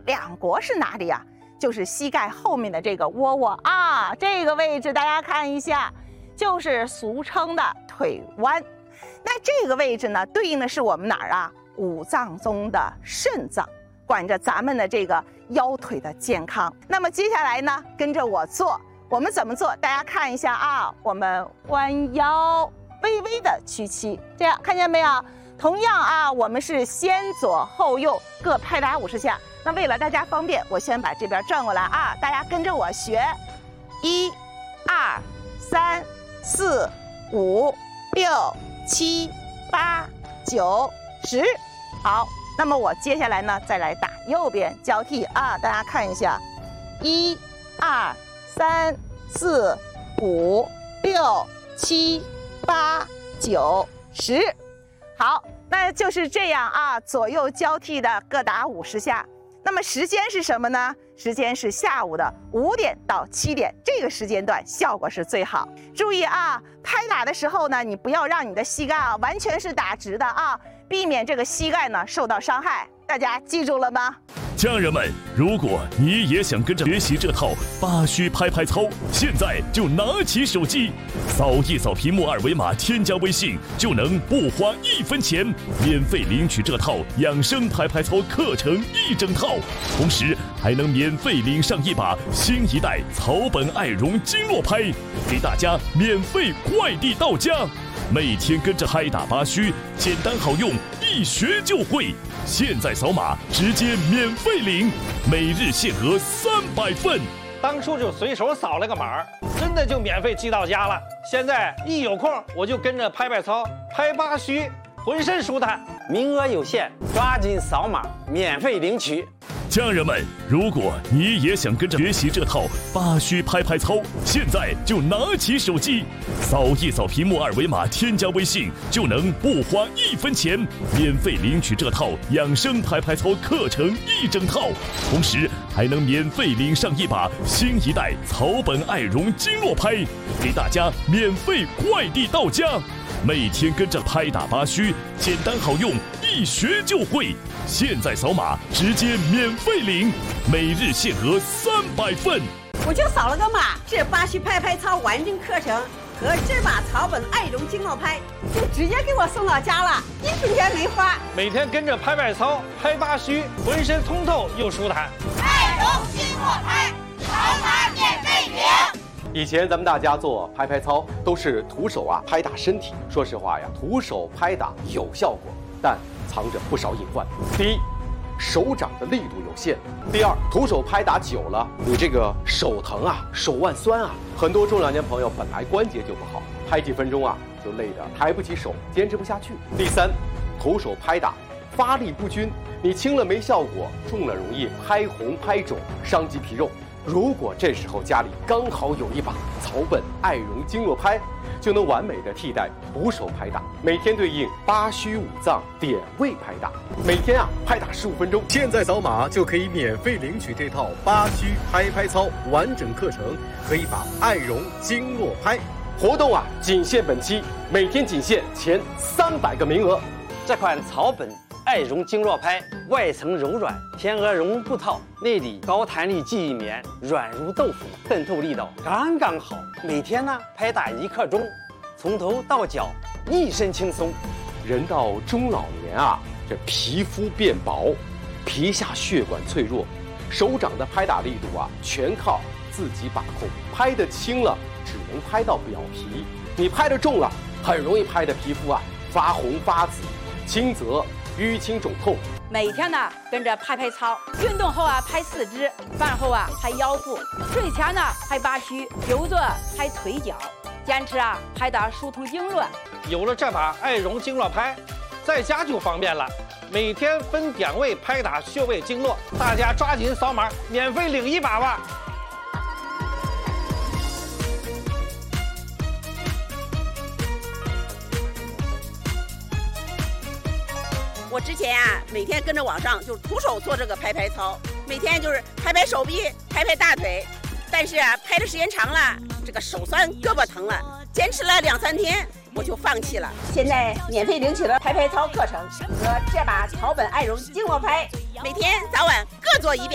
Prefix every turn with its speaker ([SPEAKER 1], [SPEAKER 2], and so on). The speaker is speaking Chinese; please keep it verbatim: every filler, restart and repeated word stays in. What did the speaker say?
[SPEAKER 1] 两国是哪里啊？就是膝盖后面的这个窝窝啊，这个位置大家看一下，就是俗称的腿弯。那这个位置呢，对应的是我们哪儿啊？五脏中的肾脏，管着咱们的这个腰腿的健康。那么接下来呢，跟着我做，我们怎么做？大家看一下啊，我们弯腰，微微的屈膝，这样看见没有？同样啊，我们是先左后右各拍打五十下。那为了大家方便，我先把这边转过来啊，大家跟着我学，一、二、三、四、五、六、七、八、九、十。好，那么我接下来呢，再来打右边交替啊，大家看一下，一、二、三、四、五、六、七、八、九、十。好，那就是这样啊，左右交替的各打五十下。那么时间是什么呢？时间是下午的五点到七点，这个时间段效果是最好。注意啊，拍打的时候呢，你不要让你的膝盖啊完全是打直的啊，避免这个膝盖呢受到伤害。大家记住了吗？
[SPEAKER 2] 家人们，如果你也想跟着学习这套八虚拍拍操，现在就拿起手机，扫一扫屏幕二维码，添加微信，就能不花一分钱免费领取这套养生拍拍操课程一整套，同时还能免费领上一把新一代草本爱绒经络拍，给大家免费快递到家。每天跟着拍打八虚，简单好用，一学就会。现在扫码直接免费领，每日限额三百份。
[SPEAKER 3] 当初就随手扫了个码，真的就免费寄到家了。现在一有空我就跟着拍拍操，拍八虚，浑身舒坦。
[SPEAKER 4] 名额有限，抓紧扫码免费领取。
[SPEAKER 2] 家人们，如果你也想跟着学习这套八虚拍拍操，现在就拿起手机，扫一扫屏幕二维码，添加微信，就能不花一分钱免费领取这套养生拍拍操课程一整套，同时还能免费领上一把新一代草本爱绒经络拍，给大家免费快递到家。每天跟着拍打八虚，简单好用，一学就会。现在扫码直接免费领，每日限额三百份。
[SPEAKER 5] 我就扫了个码，这八虚拍拍操完整课程和这把草本爱绒经络拍就直接给我送到家了，一分钱没花。
[SPEAKER 3] 每天跟着拍拍操，拍八虚，浑身通透又舒坦。
[SPEAKER 6] 爱绒经络拍，扫码免费领。
[SPEAKER 7] 以前咱们大家做拍拍操都是徒手啊拍打身体，说实话呀，徒手拍打有效果，但藏着不少隐患。第一，手掌的力度有限；第二，徒手拍打久了，你这个手疼啊，手腕酸啊。很多中老年朋友本来关节就不好，拍几分钟啊就累得抬不起手，坚持不下去。第三，徒手拍打发力不均，你轻了没效果，重了容易拍红拍肿，伤及皮肉。如果这时候家里刚好有一把草本爱绒经络拍，就能完美的替代徒手拍打，每天对应八虚五脏点位拍打，每天啊拍打十五分钟。
[SPEAKER 8] 现在扫码就可以免费领取这套八虚拍拍操完整课程和一把爱绒经络拍。
[SPEAKER 7] 活动啊仅限本期，每天仅限前三百个名额。
[SPEAKER 4] 这款草本爱绒经络拍外层柔软，天鹅绒布套，内里高弹力记忆棉，软如豆腐，渗透力道刚刚好。每天呢拍打一刻钟，从头到脚一身轻松。
[SPEAKER 7] 人到中老年啊，这皮肤变薄，皮下血管脆弱，手掌的拍打力度啊全靠自己把控，拍得轻了只能拍到表皮，你拍得重了很容易拍的皮肤啊发红发紫，轻则淤青肿痛。
[SPEAKER 5] 每天呢跟着拍拍操，运动后啊拍四肢，饭后啊拍腰部，睡前呢拍八虚，久坐拍腿脚，坚持啊拍打疏通经络。
[SPEAKER 3] 有了这把爱绒经络拍，在家就方便了，每天分点位拍打穴位经络，大家抓紧扫码，免费领一把吧。
[SPEAKER 5] 我之前啊，每天跟着网上就徒手做这个拍拍操，每天就是拍拍手臂、拍拍大腿，但是啊，拍的时间长了，这个手酸、胳膊疼了，坚持了两三天，我就放弃了。现在免费领取了拍拍操课程和这把草本爱绒经络拍，每天早晚各做一遍。